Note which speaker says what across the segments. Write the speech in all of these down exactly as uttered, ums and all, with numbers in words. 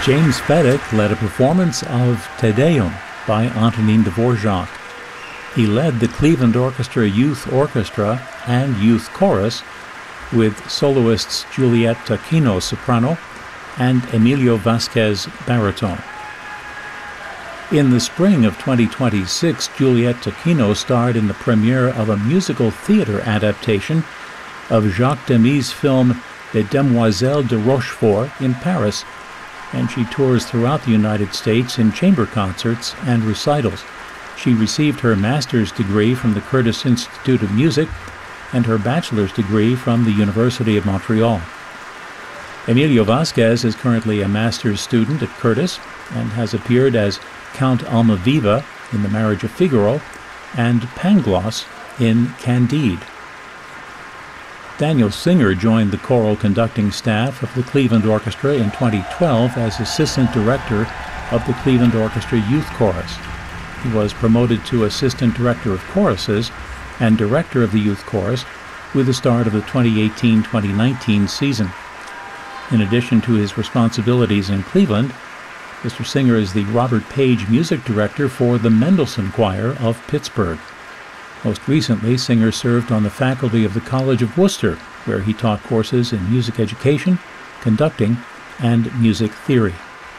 Speaker 1: James Fedek led a performance of Te Deum by Antonin Dvorak. He led the Cleveland Orchestra Youth Orchestra and Youth Chorus with soloists Juliette Taquino, soprano, and Emilio Vasquez, baritone. In the spring of twenty twenty-six, Juliette Taquino starred in the premiere of a musical theater adaptation of Jacques Demy's film Les Demoiselles de Rochefort in Paris, and she tours throughout the United States in chamber concerts and recitals. She received her master's degree from the Curtis Institute of Music and her bachelor's degree from the University of Montreal. Emilio Vasquez is currently a master's student at Curtis and has appeared as Count Almaviva in The Marriage of Figaro and Pangloss in Candide. Daniel Singer joined the choral conducting staff of the Cleveland Orchestra in twenty twelve as assistant director of the Cleveland Orchestra Youth Chorus. He was promoted to assistant director of choruses and director of the Youth Chorus with the start of the twenty eighteen twenty nineteen season. In addition to his responsibilities in Cleveland, Mister Singer is the Robert Page Music Director for the Mendelssohn Choir of Pittsburgh. Most recently, Singer served on the faculty of the College of Worcester, where he taught courses in music education, conducting, and music theory.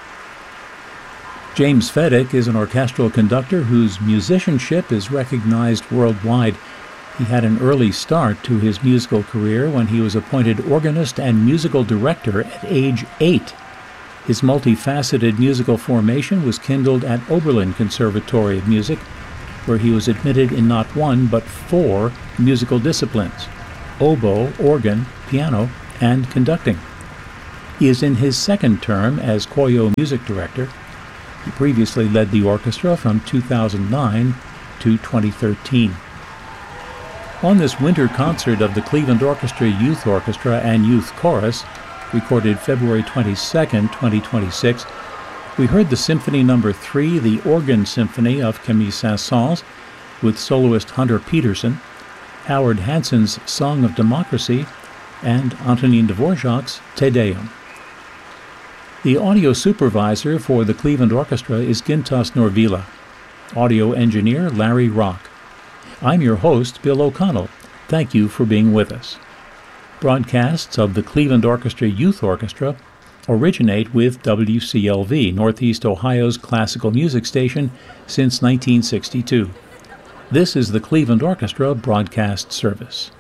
Speaker 1: James Fedek is an orchestral conductor whose musicianship is recognized worldwide. He had an early start to his musical career when he was appointed organist and musical director at age eight. His multifaceted musical formation was kindled at Oberlin Conservatory of Music, where he was admitted in not one but four musical disciplines: oboe, organ, piano, and conducting. He is in his second term as Koyo music director. He previously led the orchestra from two thousand nine to twenty thirteen. On this winter concert of the Cleveland Orchestra Youth Orchestra and Youth Chorus, recorded February twenty-second, twenty twenty-six, we heard the Symphony Number three, the Organ Symphony of Camille Saint-Saëns, with soloist Hunter Peterson, Howard Hansen's Song of Democracy, and Antonin Dvorak's Te Deum. The audio supervisor for the Cleveland Orchestra is Gintas Norvila. Audio engineer Larry Rock. I'm your host, Bill O'Connell. Thank you for being with us. Broadcasts of the Cleveland Orchestra Youth Orchestra originate with W C L V, Northeast Ohio's classical music station, since nineteen sixty-two. This is the Cleveland Orchestra broadcast service.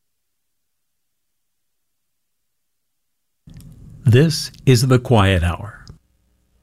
Speaker 1: This is The Quiet Hour.